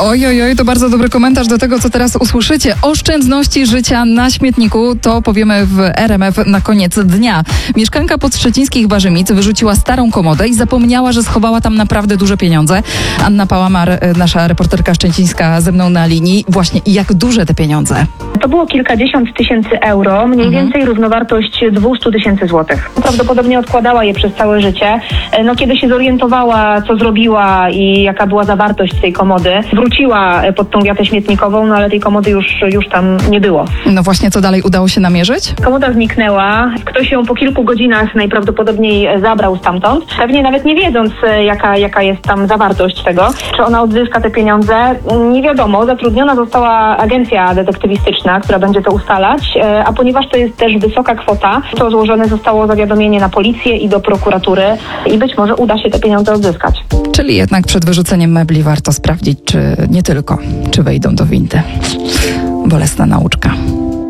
Oj, to bardzo dobry komentarz do tego, co teraz usłyszycie. Oszczędności życia na śmietniku, to powiemy w RMF na koniec dnia. Mieszkanka Podszczycińskich Warzymic wyrzuciła starą komodę i zapomniała, że schowała tam naprawdę duże pieniądze. Anna Pałamar, nasza reporterka szczecińska, ze mną na linii. Właśnie, jak duże te pieniądze? To było kilkadziesiąt tysięcy euro, mniej więcej równowartość 200 000 złotych. Prawdopodobnie odkładała je przez całe życie. Kiedy się zorientowała, co zrobiła i jaka była zawartość tej komody, wróciła pod tą wiatę śmietnikową, ale tej komody już tam nie było. No właśnie, co dalej udało się namierzyć? Komoda zniknęła. Ktoś ją po kilku godzinach najprawdopodobniej zabrał stamtąd. Pewnie nawet nie wiedząc, jaka jest tam zawartość tego. Czy ona odzyska te pieniądze? Nie wiadomo. Zatrudniona została agencja detektywistyczna, która będzie to ustalać, a ponieważ to jest też wysoka kwota, to złożone zostało zawiadomienie na policję i do prokuratury i być może uda się te pieniądze odzyskać. Czyli jednak przed wyrzuceniem mebli warto sprawdzić, czy nie tylko, czy wejdą do windy. Bolesna nauczka.